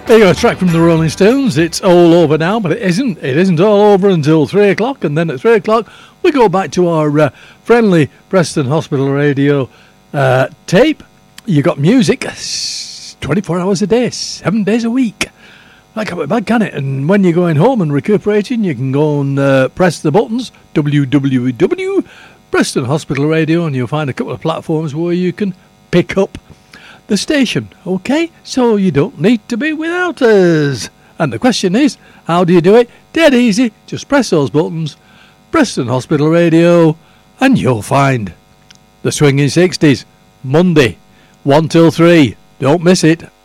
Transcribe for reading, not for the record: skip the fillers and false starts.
There you go, a track from the Rolling Stones. It's all over now, but it isn't. It isn't all over until 3 o'clock, and then at 3 o'clock we go back to our friendly Preston Hospital Radio tape. You got music 24 hours a day, 7 days a week. That can't be bad, can it? And when you're going home and recuperating, you can go and press the buttons, www. Preston Hospital Radio, and you'll find a couple of platforms where you can pick up the station, okay? So you don't need to be without us. And the question is, how do you do it? Dead easy. Just press those buttons, Preston Hospital Radio, and you'll find the Swinging 60s, Monday, 1 till 3. Don't miss it.